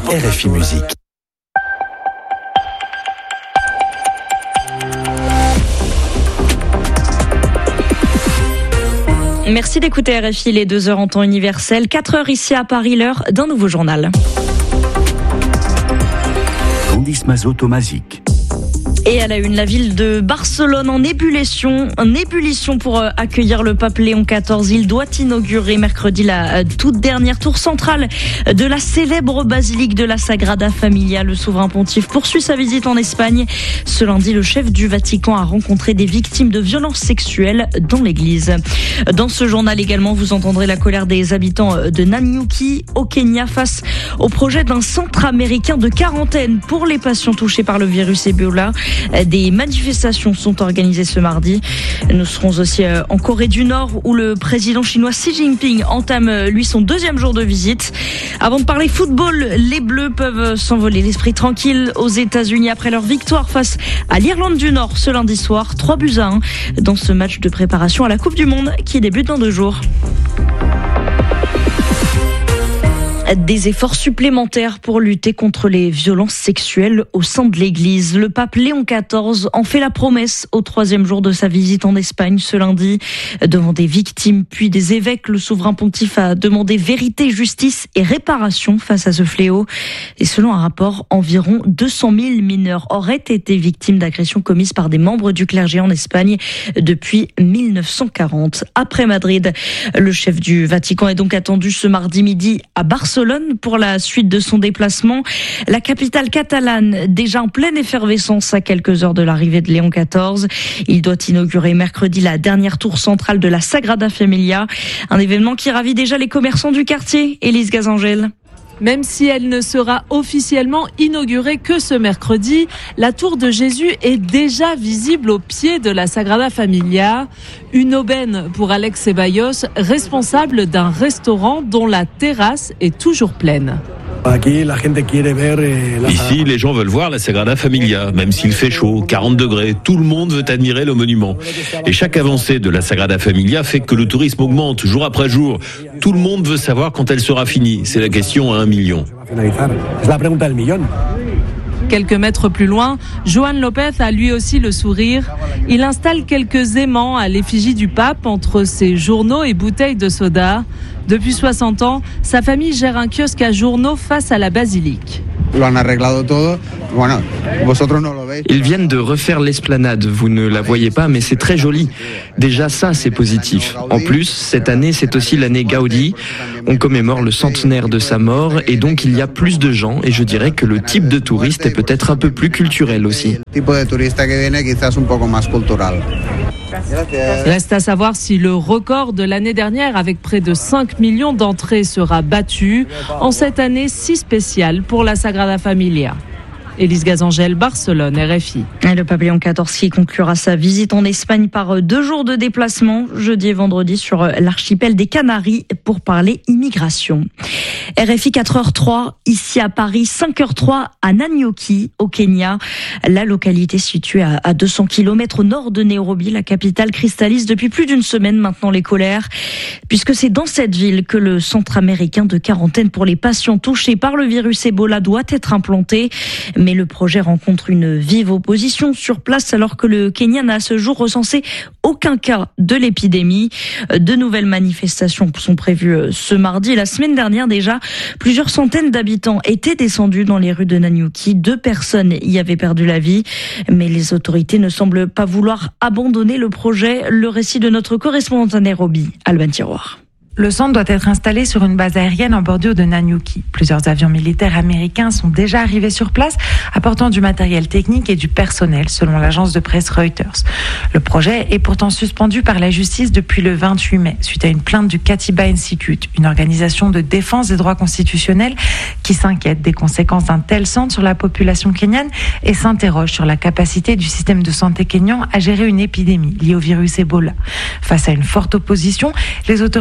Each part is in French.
RFI Musique. Merci d'écouter RFI, les 2 heures en temps universel, 4 heures ici à Paris, l'heure d'un nouveau journal. Candice Mazot-Tomazic. Et à la une, la ville de Barcelone en ébullition pour accueillir le pape Léon XIV. Il doit inaugurer mercredi la toute dernière tour centrale de la célèbre basilique de la Sagrada Familia. Le souverain pontife poursuit sa visite en Espagne. Ce lundi, le chef du Vatican a rencontré des victimes de violences sexuelles dans l'église. Dans ce journal également, vous entendrez la colère des habitants de Nanyuki au Kenya face au projet d'un centre américain de quarantaine pour les patients touchés par le virus Ebola. Des manifestations sont organisées ce mardi. Nous serons aussi en Corée du Nord où le président chinois Xi Jinping entame lui son 2e jour de visite. Avant de parler football, les Bleus peuvent s'envoler l'esprit tranquille aux États-Unis après leur victoire face à l'Irlande du Nord ce lundi soir, 3-1 dans ce match de préparation à la Coupe du Monde qui débute dans 2 jours. Des efforts supplémentaires pour lutter contre les violences sexuelles au sein de l'Église. Le pape Léon XIV en fait la promesse au 3e jour de sa visite en Espagne ce lundi. Devant des victimes puis des évêques, le souverain pontife a demandé vérité, justice et réparation face à ce fléau. Et selon un rapport, environ 200 000 mineurs auraient été victimes d'agressions commises par des membres du clergé en Espagne depuis 1940. Après Madrid, le chef du Vatican est donc attendu ce mardi midi à Barcelone pour la suite de son déplacement. La capitale catalane, déjà en pleine effervescence à quelques heures de l'arrivée de Léon XIV. Il doit inaugurer mercredi la dernière tour centrale de la Sagrada Familia. Un événement qui ravit déjà les commerçants du quartier. Élise Gazangel. Même si elle ne sera officiellement inaugurée que ce mercredi, la tour de Jésus est déjà visible au pied de la Sagrada Familia. Une aubaine pour Alex Ceballos, responsable d'un restaurant dont la terrasse est toujours pleine. Ici, les gens veulent voir la Sagrada Familia, même s'il fait chaud, 40 degrés. Tout le monde veut admirer le monument. Et chaque avancée de la Sagrada Familia fait que le tourisme augmente jour après jour. Tout le monde veut savoir quand elle sera finie. C'est la question à 1 million. Quelques mètres plus loin, Joan Lopez a lui aussi le sourire. Il installe quelques aimants à l'effigie du pape entre ses journaux et bouteilles de soda. Depuis 60 ans, sa famille gère un kiosque à journaux face à la basilique. Ils viennent de refaire l'esplanade, vous ne la voyez pas, mais c'est très joli. Déjà ça, c'est positif. En plus, cette année, c'est aussi l'année Gaudi. On commémore le centenaire de sa mort et donc il y a plus de gens et je dirais que le type de touriste est peut-être un peu plus culturel aussi. Reste à savoir si le record de l'année dernière avec près de 5 millions d'entrées sera battu en cette année si spéciale pour la Sagrada Familia. Élise Gazangel, Barcelone, RFI. Et le pape Léon XIV qui conclura sa visite en Espagne par 2 jours de déplacement, jeudi et vendredi, sur l'archipel des Canaries pour parler immigration. RFI 4h03, ici à Paris, 5h03 à Nanyuki, au Kenya. La localité située à 200 km au nord de Nairobi, la capitale, cristallise depuis plus d'1 semaine maintenant les colères, puisque c'est dans cette ville que le centre américain de quarantaine pour les patients touchés par le virus Ebola doit être implanté. Mais le projet rencontre une vive opposition sur place alors que le Kenya n'a à ce jour recensé aucun cas de l'épidémie. De nouvelles manifestations sont prévues ce mardi. La semaine dernière déjà, plusieurs centaines d'habitants étaient descendus dans les rues de Nanyuki. 2 personnes y avaient perdu la vie. Mais les autorités ne semblent pas vouloir abandonner le projet. Le récit de notre correspondante à Nairobi, Alban Tiroir. Le centre doit être installé sur une base aérienne en bordure de Nanyuki. Plusieurs avions militaires américains sont déjà arrivés sur place, apportant du matériel technique et du personnel, selon l'agence de presse Reuters. Le projet est pourtant suspendu par la justice depuis le 28 mai, suite à une plainte du Katiba Institute, une organisation de défense des droits constitutionnels qui s'inquiète des conséquences d'un tel centre sur la population kenyane et s'interroge sur la capacité du système de santé kényan à gérer une épidémie liée au virus Ebola. Face à une forte opposition, les autorités multinationales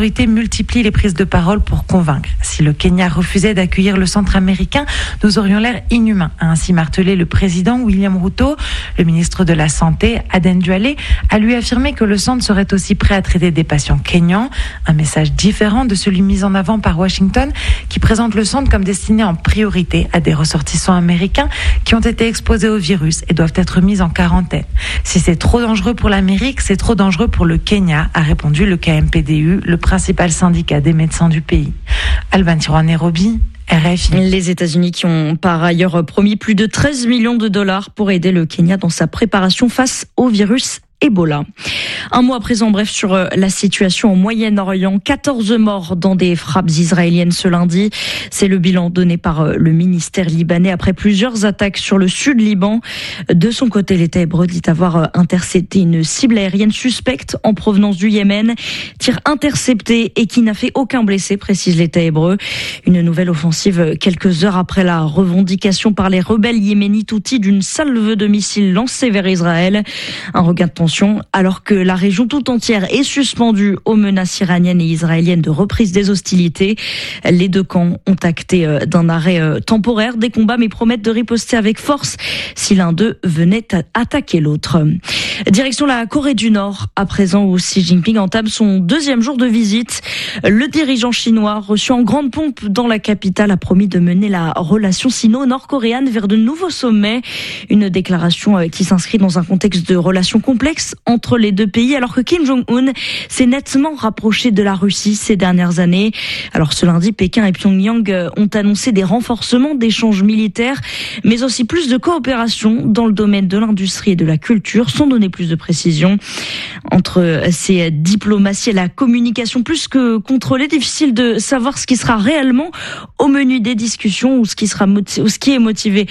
multiplie les prises de parole pour convaincre. Si le Kenya refusait d'accueillir le centre américain, nous aurions l'air inhumains, a ainsi martelé le président William Ruto. Le ministre de la Santé, Aden Duale, a lui affirmé que le centre serait aussi prêt à traiter des patients kenyans. Un message différent de celui mis en avant par Washington, qui présente le centre comme destiné en priorité à des ressortissants américains qui ont été exposés au virus et doivent être mis en quarantaine. Si c'est trop dangereux pour l'Amérique, c'est trop dangereux pour le Kenya, a répondu le KMPDU, le principal syndicat des médecins du pays. Alban Thiro, Nairobi, RFI. Les États-Unis qui ont par ailleurs promis plus de 13 millions de dollars pour aider le Kenya dans sa préparation face au virus Ebola. Un mot à présent, bref, sur la situation au Moyen-Orient. 14 morts dans des frappes israéliennes ce lundi. C'est le bilan donné par le ministère libanais après plusieurs attaques sur le sud Liban. De son côté, l'État hébreu dit avoir intercepté une cible aérienne suspecte en provenance du Yémen. Tir intercepté et qui n'a fait aucun blessé, précise l'État hébreu. Une nouvelle offensive quelques heures après la revendication par les rebelles yéménites Houthis d'une salve de missiles lancée vers Israël. Un regain de tension alors que la région tout entière est suspendue aux menaces iraniennes et israéliennes de reprise des hostilités. Les deux camps ont acté d'un arrêt temporaire des combats mais promettent de riposter avec force si l'un d'eux venait à attaquer l'autre. Direction la Corée du Nord, à présent où Xi Jinping entame son deuxième jour de visite. Le dirigeant chinois, reçu en grande pompe dans la capitale, a promis de mener la relation sino-nord-coréenne vers de nouveaux sommets. Une déclaration qui s'inscrit dans un contexte de relations complexes entre les deux pays, alors que Kim Jong-un s'est nettement rapproché de la Russie ces dernières années. Alors ce lundi, Pékin et Pyongyang ont annoncé des renforcements d'échanges militaires, mais aussi plus de coopération dans le domaine de l'industrie et de la culture, sans donner plus de précisions. Entre ces diplomaties et la communication plus que contrôlée, difficile de savoir ce qui sera réellement au menu des discussions ou ce qui a motivé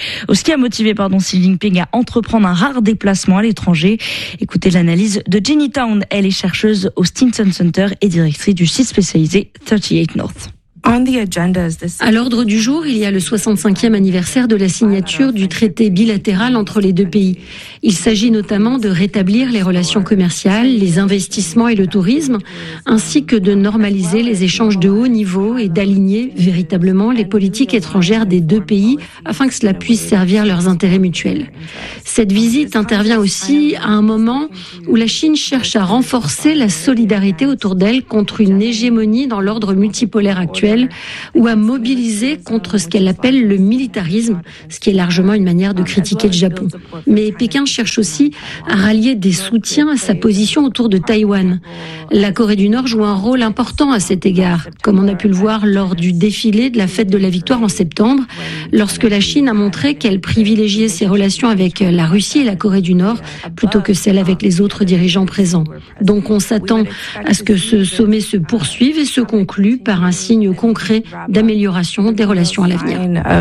Xi Jinping à entreprendre un rare déplacement à l'étranger. Écoutez l'analyse de Jenny Town. Elle est chercheuse au Stinson Center et directrice du site spécialisé 38 North. À l'ordre du jour, il y a le 65e anniversaire de la signature du traité bilatéral entre les deux pays. Il s'agit notamment de rétablir les relations commerciales, les investissements et le tourisme, ainsi que de normaliser les échanges de haut niveau et d'aligner véritablement les politiques étrangères des deux pays afin que cela puisse servir leurs intérêts mutuels. Cette visite intervient aussi à un moment où la Chine cherche à renforcer la solidarité autour d'elle contre une hégémonie dans l'ordre multipolaire actuel, ou à mobiliser contre ce qu'elle appelle le militarisme, ce qui est largement une manière de critiquer le Japon. Mais Pékin cherche aussi à rallier des soutiens à sa position autour de Taïwan. La Corée du Nord joue un rôle important à cet égard, comme on a pu le voir lors du défilé de la fête de la victoire en septembre, lorsque la Chine a montré qu'elle privilégiait ses relations avec la Russie et la Corée du Nord plutôt que celles avec les autres dirigeants présents. Donc on s'attend à ce que ce sommet se poursuive et se conclue par un signe concret d'amélioration des relations à l'avenir.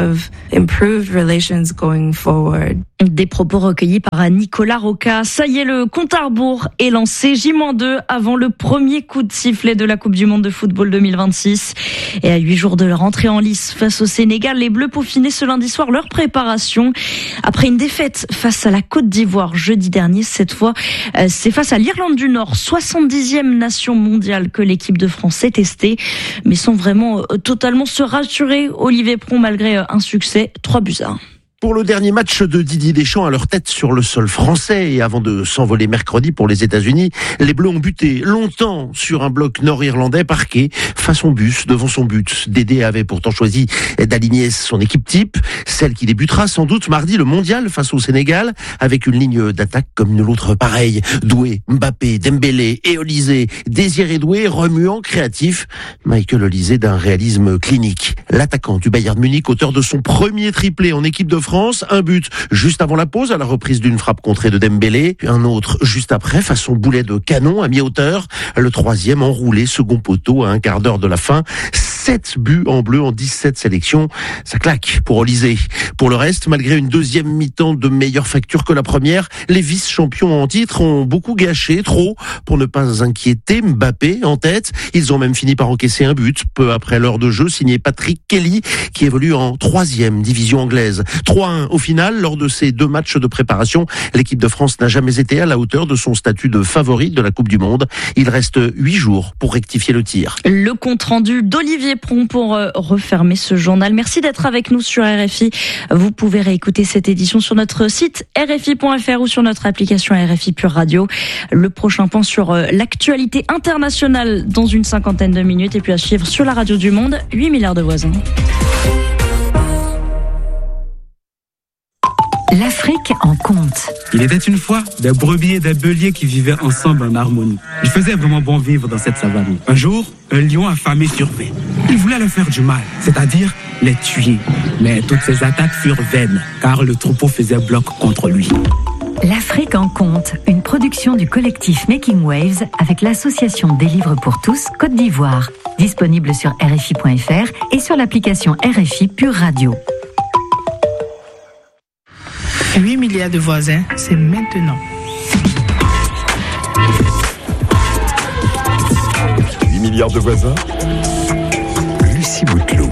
Des propos recueillis par Nicolas Roca. Ça y est, le compte à rebours est lancé. J-2 avant le premier coup de sifflet de la Coupe du Monde de football 2026. Et à 8 jours de leur entrée en lice face au Sénégal, les Bleus peaufinaient ce lundi soir leur préparation. Après une défaite face à la Côte d'Ivoire jeudi dernier, cette fois, c'est face à l'Irlande du Nord, 70e nation mondiale, que l'équipe de France s'est testée, mais sans vraiment totalement se rassurer. Olivier Pron, malgré un succès, 3-1. Pour le dernier match de Didier Deschamps à leur tête sur le sol français, et avant de s'envoler mercredi pour les États-Unis, les Bleus ont buté longtemps sur un bloc nord-irlandais parqué façon bus devant son but. Dédé avait pourtant choisi d'aligner son équipe type, celle qui débutera sans doute mardi le mondial face au Sénégal, avec une ligne d'attaque comme une autre pareille. Doué, Mbappé, Dembélé et Olysée. Désiré Doué, remuant, créatif. Michael Olysée d'un réalisme clinique. L'attaquant du Bayern Munich, auteur de son premier triplé en équipe de France, un but juste avant la pause à la reprise d'une frappe contrée de Dembélé, un autre juste après façon boulet de canon à mi-hauteur, le troisième enroulé second poteau à un quart d'heure de la fin. 7 buts en bleu en 17 sélections. Ça claque pour Olysée. Pour le reste, malgré une deuxième mi-temps de meilleure facture que la première, les vice-champions en titre ont beaucoup gâché, trop, pour ne pas inquiéter Mbappé en tête. Ils ont même fini par encaisser un but, peu après l'heure de jeu, signé Patrick Kelly, qui évolue en 3e division anglaise. 3-1 au final, lors de ces 2 matchs de préparation. L'équipe de France n'a jamais été à la hauteur de son statut de favori de la Coupe du Monde. Il reste 8 jours pour rectifier le tir. Le compte-rendu d'Olivier Pron pour refermer ce journal. Merci d'être avec nous sur RFI. Vous pouvez réécouter cette édition sur notre site rfi.fr ou sur notre application RFI Pure Radio. Le prochain point sur l'actualité internationale dans une 50aine de minutes et puis à suivre sur la radio du Monde, 8 milliards de voisins. L'Afrique en compte. Il était une fois des brebis et des béliers qui vivaient ensemble en harmonie. Il faisait vraiment bon vivre dans cette savane. Un jour, un lion affamé survint. Il voulait leur faire du mal, c'est-à-dire les tuer. Mais toutes ces attaques furent vaines, car le troupeau faisait bloc contre lui. L'Afrique en compte, une production du collectif Making Waves avec l'association des livres pour tous Côte d'Ivoire. Disponible sur RFI.fr et sur l'application RFI Pure Radio. 8 milliards de voisins, c'est maintenant. 8 milliards de voisins. Lucie Bouteloup.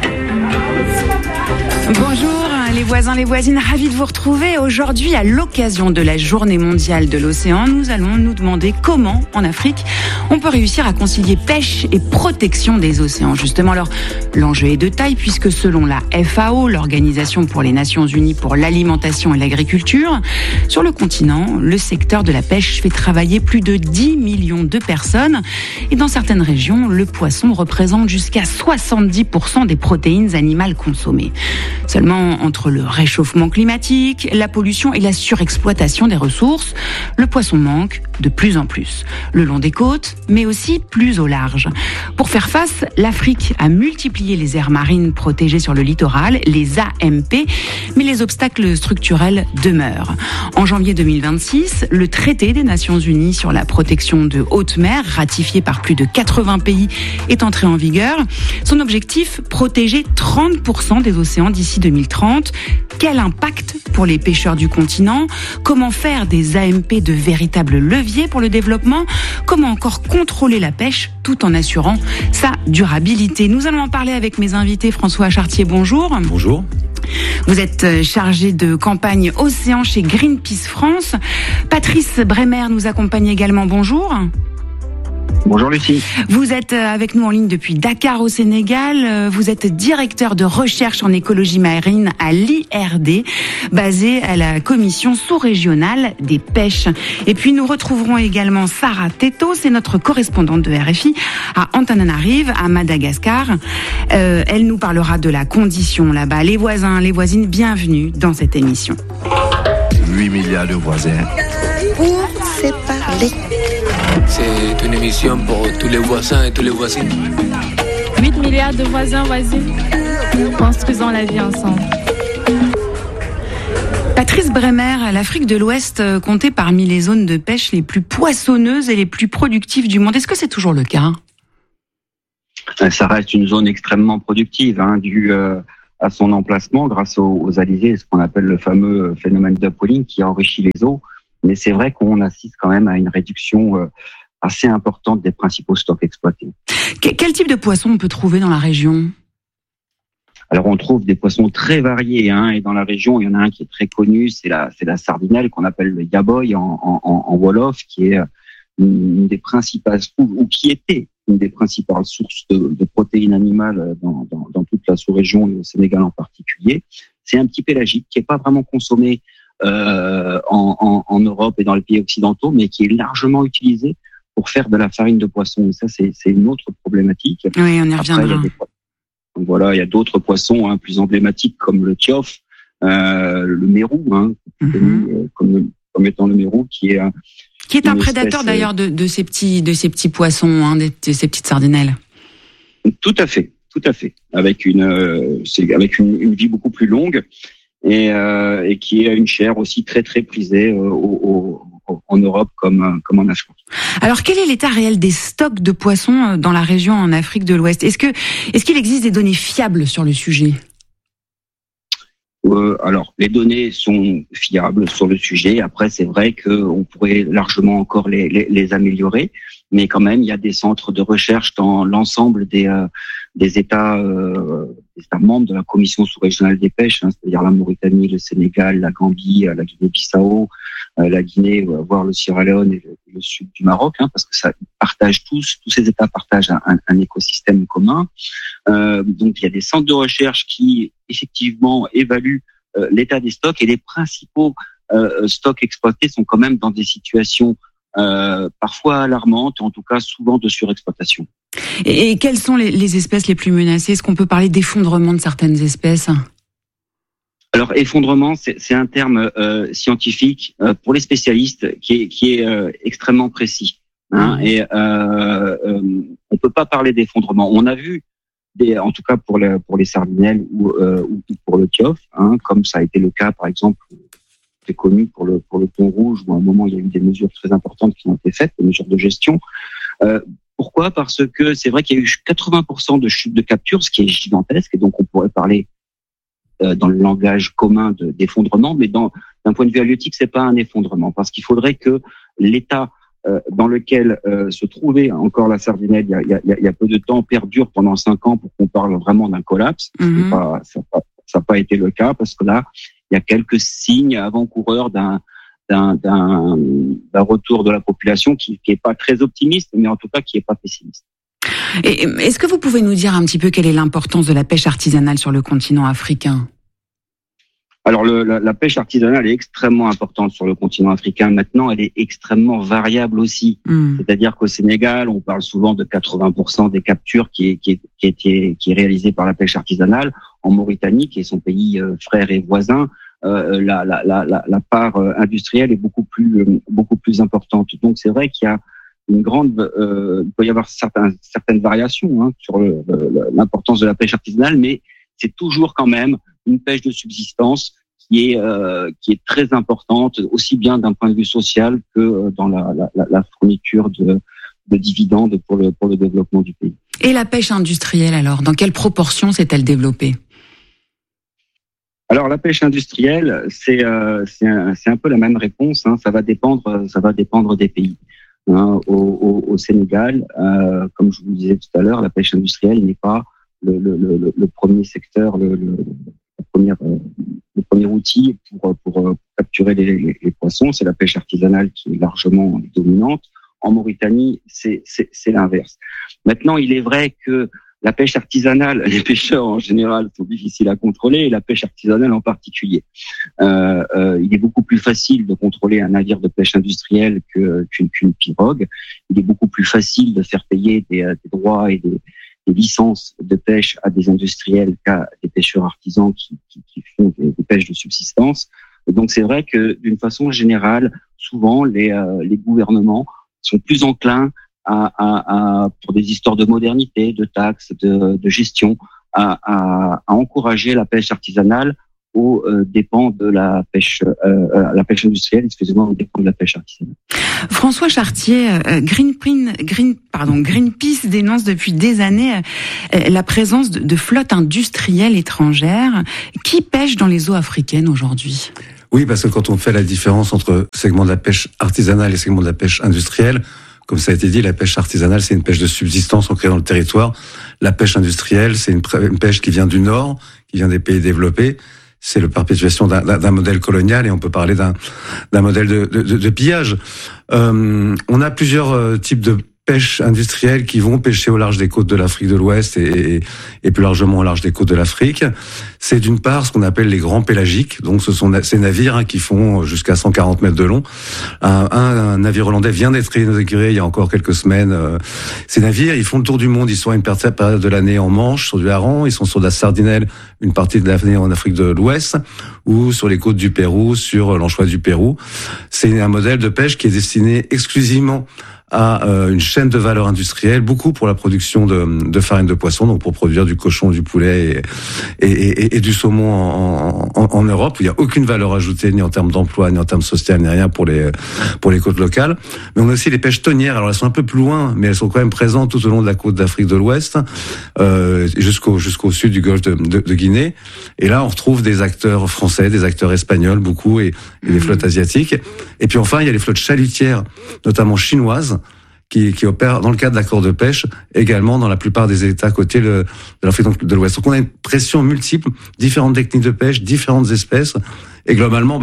Bonjour les voisins, les voisines, ravis de vous retrouver. Aujourd'hui, à l'occasion de la Journée mondiale de l'océan, nous allons nous demander comment, en Afrique, on peut réussir à concilier pêche et protection des océans. Justement, alors, l'enjeu est de taille puisque selon la FAO, l'Organisation pour les Nations Unies pour l'alimentation et l'agriculture, sur le continent, le secteur de la pêche fait travailler plus de 10 millions de personnes. Et dans certaines régions, le poisson représente jusqu'à 70% des protéines animales consommées. Seulement, entre le réchauffement climatique, la pollution et la surexploitation des ressources, le poisson manque de plus en plus, le long des côtes, mais aussi plus au large. Pour faire face, l'Afrique a multiplié les aires marines protégées sur le littoral, les AMP, mais les obstacles structurels demeurent. En janvier 2026, le traité des Nations Unies sur la protection de haute mer, ratifié par plus de 80 pays, est entré en vigueur. Son objectif, protéger 30% des océans d'ici 2030. Quel impact pour les pêcheurs du continent? Comment faire des AMP de véritables leviers pour le développement? Comment encore contrôler la pêche tout en assurant sa durabilité? Nous allons en parler avec mes invités. François Chartier, bonjour. Bonjour. Vous êtes chargé de campagne Océan chez Greenpeace France. Patrice Bremer nous accompagne également. Bonjour. Bonjour Lucie. Vous êtes avec nous en ligne depuis Dakar au Sénégal. Vous êtes directeur de recherche en écologie marine à l'IRD, basé à la commission sous-régionale des pêches. Et puis nous retrouverons également Sarah Teto, c'est notre correspondante de RFI à Antananarive, à Madagascar. Elle nous parlera de la condition là-bas. Les voisins, les voisines, bienvenue dans cette émission. 8 milliards de voisins. Pour se parler. C'est une émission pour tous les voisins et tous les voisines. 8 milliards de voisins, voisines. Construisons la vie ensemble. Patrice Bremer, l'Afrique de l'Ouest comptait parmi les zones de pêche les plus poissonneuses et les plus productives du monde. Est-ce que c'est toujours le cas? Ça reste une zone extrêmement productive, due à son emplacement grâce aux alizés, ce qu'on appelle le fameux phénomène d'upwelling qui enrichit les eaux. Mais c'est vrai qu'on assiste quand même à une réduction assez importante des principaux stocks exploités. Quel type de poisson on peut trouver dans la région? Alors on trouve des poissons très variés, et dans la région il y en a un qui est très connu, c'est la sardinelle qu'on appelle le yaboy en wolof, qui est une des principales ou qui était une des principales sources de protéines animales dans toute la sous-région et au Sénégal en particulier. C'est un petit pélagique qui est pas vraiment consommé en Europe et dans les pays occidentaux, mais qui est largement utilisé pour faire de la farine de poisson. Et ça, c'est une autre problématique. Oui, on y reviendra. Voilà, il y a d'autres poissons plus emblématiques comme le tiof, le mérou, comme étant le mérou, qui est un prédateur d'ailleurs de ces petits poissons, de ces petites sardinelles. Tout à fait, avec une vie beaucoup plus longue. Et qui est une chair aussi très très prisée en Europe comme en Afrique. Alors, quel est l'état réel des stocks de poissons dans la région en Afrique de l'Ouest ? Est-ce qu'il existe des données fiables sur le sujet ? Alors, les données sont fiables sur le sujet. Après, c'est vrai qu'on pourrait largement encore les améliorer, mais quand même, il y a des centres de recherche dans l'ensemble des États membres de la Commission sous-régionale des pêches, c'est-à-dire la Mauritanie, le Sénégal, la Gambie, la Guinée-Bissau, la Guinée, voire le Sierra Leone et le sud du Maroc, parce que ça partagent tous ces États partagent un écosystème commun. Donc, il y a des centres de recherche qui effectivement évaluent l'état des stocks, et les principaux stocks exploités sont quand même dans des situations parfois alarmantes, en tout cas souvent de surexploitation. Et quelles sont les espèces les plus menacées ? Est-ce qu'on peut parler d'effondrement de certaines espèces ? Alors, effondrement, c'est un terme scientifique pour les spécialistes qui est extrêmement précis. Et on peut pas parler d'effondrement. On a vu en tout cas pour les sardinelles ou pour le tiof, comme ça a été le cas par exemple, c'est connu pour le thon rouge, où à un moment il y a eu des mesures très importantes qui ont été faites, des mesures de gestion. Pourquoi ? Parce que c'est vrai qu'il y a eu 80% de chute de capture, ce qui est gigantesque, et donc on pourrait parler dans le langage commun d'effondrement, mais d'un point de vue halieutique, c'est pas un effondrement, parce qu'il faudrait que l'état dans lequel se trouvait encore la sardinelle il y a peu de temps perdure pendant 5 ans pour qu'on parle vraiment d'un collapse. Ça n'a pas été le cas, parce que là, il y a quelques signes avant-coureurs d'un retour de la population qui est pas très optimiste, mais en tout cas qui est pas pessimiste. Et est-ce que vous pouvez nous dire un petit peu quelle est l'importance de la pêche artisanale sur le continent africain ? Alors la pêche artisanale est extrêmement importante sur le continent africain. Maintenant, elle est extrêmement variable aussi. C'est-à-dire qu'au Sénégal, on parle souvent de 80% des captures qui est réalisée par la pêche artisanale. En Mauritanie, qui est son pays frère et voisin, la part industrielle est beaucoup plus importante. Donc c'est vrai qu'il y a il peut y avoir certaines variations sur l'importance de la pêche artisanale, mais c'est toujours quand même une pêche de subsistance qui est très importante, aussi bien d'un point de vue social que dans la fourniture de dividendes pour le développement du pays. Et la pêche industrielle, alors, dans quelle proportion s'est-elle développée ? Alors la pêche industrielle, c'est un peu la même réponse. Ça va dépendre des pays. Au Sénégal, comme je vous le disais tout à l'heure, la pêche industrielle n'est pas le premier secteur, le premier outil pour capturer les poissons. C'est la pêche artisanale qui est largement dominante. En Mauritanie, c'est l'inverse. Maintenant, il est vrai que la pêche artisanale, les pêcheurs en général sont difficiles à contrôler, et la pêche artisanale en particulier. Il est beaucoup plus facile de contrôler un navire de pêche industrielle qu'une pirogue. Il est beaucoup plus facile de faire payer des droits et des licences de pêche à des industriels qu'à des pêcheurs artisans qui font des pêches de subsistance. Et donc c'est vrai que d'une façon générale, souvent les gouvernements sont plus enclins pour des histoires de modernité, de taxes, de gestion, à encourager la pêche artisanale aux dépens de la pêche industrielle, aux dépens de la pêche artisanale. François Chartier, Greenpeace dénonce depuis des années la présence de flottes industrielles étrangères. Qui pêche dans les eaux africaines aujourd'hui ? Oui, parce que quand on fait la différence entre segment de la pêche artisanale et segment de la pêche industrielle, comme ça a été dit, la pêche artisanale, c'est une pêche de subsistance ancrée dans le territoire. La pêche industrielle, c'est une pêche qui vient du Nord, qui vient des pays développés. C'est la perpétuation d'un modèle colonial, et on peut parler d'un modèle de pillage. On a plusieurs types de pêche industrielle qui vont pêcher au large des côtes de l'Afrique de l'Ouest et plus largement au large des côtes de l'Afrique. C'est d'une part ce qu'on appelle les grands pélagiques. Donc ce sont ces navires qui font jusqu'à 140 mètres de long. Un navire hollandais vient d'être inauguré il y a encore quelques semaines. Ces navires, ils font le tour du monde. Ils sont à une période de l'année en Manche, sur du hareng. Ils sont sur de la sardinelle une partie de l'année en Afrique de l'Ouest, ou sur les côtes du Pérou, sur l'anchois du Pérou. C'est un modèle de pêche qui est destiné exclusivement à une chaîne de valeur industrielle, beaucoup pour la production de farine de poisson, donc pour produire du cochon, du poulet et du saumon en Europe, où il n'y a aucune valeur ajoutée, ni en termes d'emploi, ni en termes social, ni rien pour les côtes locales. Mais on a aussi les pêches tonnières. Alors elles sont un peu plus loin, mais elles sont quand même présentes tout au long de la côte d'Afrique de l'Ouest, jusqu'au sud du golfe de Guinée. Et là, on retrouve des acteurs français, des acteurs espagnols, beaucoup, et des flottes asiatiques. Et puis enfin, il y a les flottes chalutières, notamment chinoises, qui opèrent dans le cadre d'accords de pêche, également dans la plupart des États côtiers de l'Afrique de l'Ouest. Donc on a une pression multiple, différentes techniques de pêche, différentes espèces, et globalement,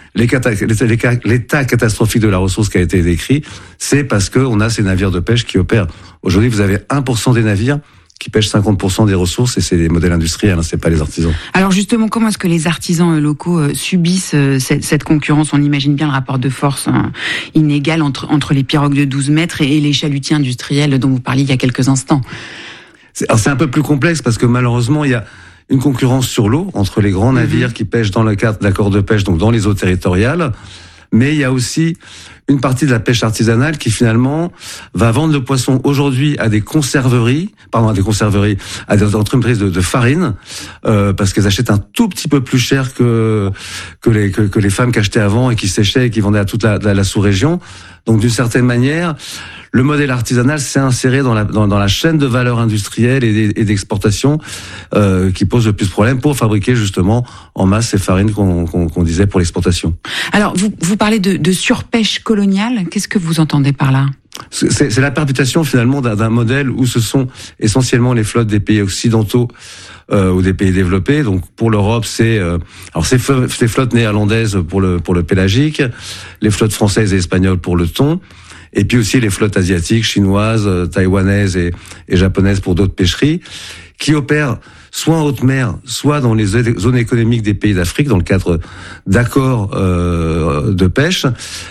l'état catastrophique de la ressource qui a été décrit, c'est parce que on a ces navires de pêche qui opèrent. Aujourd'hui, vous avez 1% des navires qui pêchent 50% des ressources, et c'est les modèles industriels, c'est pas les artisans. Alors justement, comment est-ce que les artisans locaux subissent cette concurrence? On imagine bien le rapport de force inégal entre les pirogues de 12 mètres et les chalutiers industriels dont vous parliez il y a quelques instants. C'est un peu plus complexe parce que malheureusement, il y a une concurrence sur l'eau entre les grands navires qui pêchent dans le cadre d'accords de pêche, donc dans les eaux territoriales. Mais il y a aussi une partie de la pêche artisanale qui finalement va vendre le poisson aujourd'hui à des conserveries, à des entreprises de farine, parce qu'elles achètent un tout petit peu plus cher que les femmes qui achetaient avant et qui séchaient et qui vendaient à toute la sous-région. Donc d'une certaine manière, le modèle artisanal s'est inséré dans la chaîne de valeur industrielle et d'exportation qui pose le plus de problèmes pour fabriquer justement en masse ces farines qu'on disait pour l'exportation. Alors vous parlez de surpêche coloniale, qu'est-ce que vous entendez par là? C'est la perpétuation finalement d'un modèle où ce sont essentiellement les flottes des pays occidentaux ou des pays développés. Donc pour l'Europe, c'est flottes néerlandaises pour le pélagique, les flottes françaises et espagnoles pour le thon, et puis aussi les flottes asiatiques, chinoises, taïwanaises et japonaises pour d'autres pêcheries, qui opèrent soit en haute mer, soit dans les zones économiques des pays d'Afrique, dans le cadre d'accords de pêche,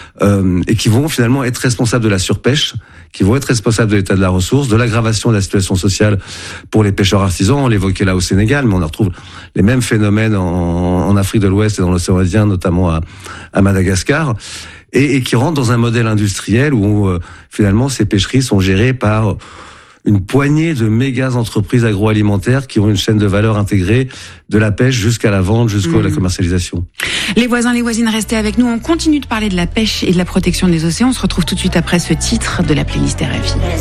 et qui vont finalement être responsables de la surpêche, qui vont être responsables de l'état de la ressource, de l'aggravation de la situation sociale pour les pêcheurs artisans. On l'évoquait là au Sénégal, mais on retrouve les mêmes phénomènes en Afrique de l'Ouest et dans l'océan Indien, notamment à Madagascar, et qui rentrent dans un modèle industriel où finalement ces pêcheries sont gérées par une poignée de méga entreprises agroalimentaires qui ont une chaîne de valeur intégrée de la pêche jusqu'à la vente, jusqu'à la commercialisation. Les voisins, les voisines, restez avec nous. On continue de parler de la pêche et de la protection des océans. On se retrouve tout de suite après ce titre de la playlist RFI.